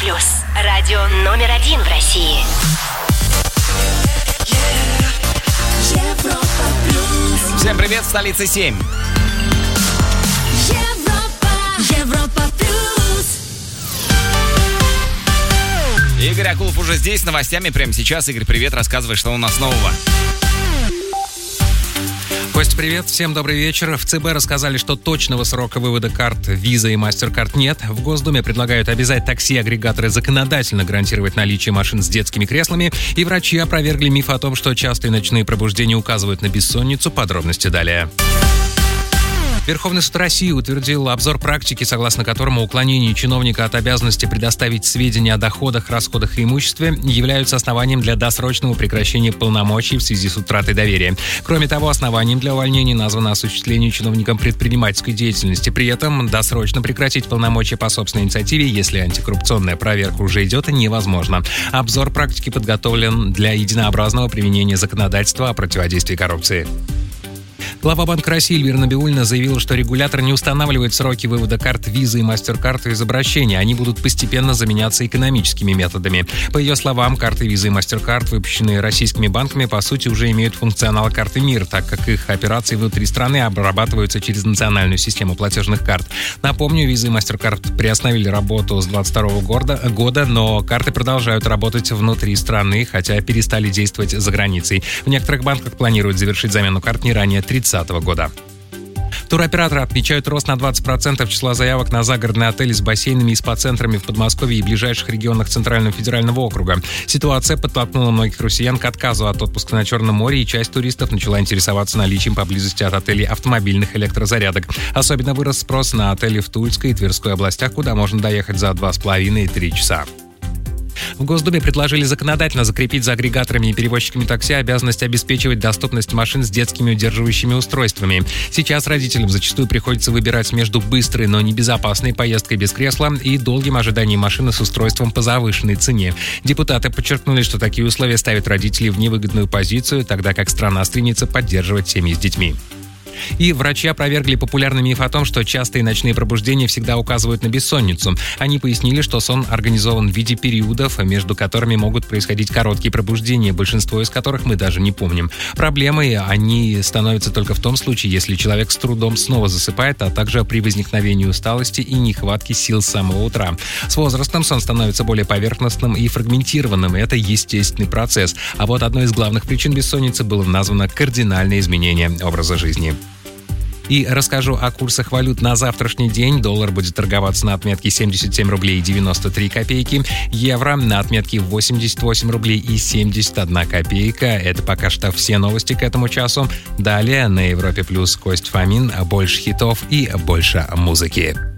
плюс. Радио номер 1 в России. Европа плюс. Всем привет, столица 7. Европа плюс. Игорь Акулов уже здесь с новостями прямо сейчас. Игорь, привет, рассказывай, что у нас нового. Кость, привет, всем добрый вечер. В ЦБ рассказали, что точного срока вывода карт Visa и MasterCard нет. В Госдуме предлагают обязать такси-агрегаторы законодательно гарантировать наличие машин с детскими креслами. И врачи опровергли миф о том, что частые ночные пробуждения указывают на бессонницу. Подробности далее. Верховный суд России утвердил обзор практики, согласно которому уклонение чиновника от обязанности предоставить сведения о доходах, расходах и имуществе являются основанием для досрочного прекращения полномочий в связи с утратой доверия. Кроме того, основанием для увольнения названо осуществление чиновником предпринимательской деятельности. При этом досрочно прекратить полномочия по собственной инициативе, если антикоррупционная проверка уже идет, невозможно. Обзор практики подготовлен для единообразного применения законодательства о противодействии коррупции. Глава Банка России Эльвира Набиуллина заявила, что регулятор не устанавливает сроки вывода карт Visa и MasterCard из обращения. Они будут постепенно заменяться экономическими методами. По ее словам, карты Visa и MasterCard, выпущенные российскими банками, по сути уже имеют функционал карты МИР, так как их операции внутри страны обрабатываются через национальную систему платежных карт. Напомню, Visa и MasterCard приостановили работу с 2022 года, но карты продолжают работать внутри страны, хотя перестали действовать за границей. В некоторых банках планируют завершить замену карт не ранее 2030 года. Туроператоры отмечают рост на 20% числа заявок на загородные отели с бассейнами и спа-центрами в Подмосковье и ближайших регионах Центрального федерального округа. Ситуация подтолкнула многих россиян к отказу от отпуска на Черном море, и часть туристов начала интересоваться наличием поблизости от отелей автомобильных электрозарядок. Особенно вырос спрос на отели в Тульской и Тверской областях, куда можно доехать за 2,5-3 часа. В Госдуме предложили законодательно закрепить за агрегаторами и перевозчиками такси обязанность обеспечивать доступность машин с детскими удерживающими устройствами. Сейчас родителям зачастую приходится выбирать между быстрой, но небезопасной поездкой без кресла и долгим ожиданием машины с устройством по завышенной цене. Депутаты подчеркнули, что такие условия ставят родителей в невыгодную позицию, тогда как страна стремится поддерживать семьи с детьми. И врачи опровергли популярный миф о том, что частые ночные пробуждения всегда указывают на бессонницу. Они пояснили, что сон организован в виде периодов, между которыми могут происходить короткие пробуждения, большинство из которых мы даже не помним. Проблемой они становятся только в том случае, если человек с трудом снова засыпает, а также при возникновении усталости и нехватки сил с самого утра. С возрастом сон становится более поверхностным и фрагментированным, и это естественный процесс. А вот одной из главных причин бессонницы было названо кардинальное изменение образа жизни. И расскажу о курсах валют на завтрашний день. Доллар будет торговаться на отметке 77 рублей 93 копейки. Евро на отметке 88 рублей и 71 копейка. Это пока что все новости к этому часу. Далее на Европе Плюс Кость Фомин. Больше хитов и больше музыки.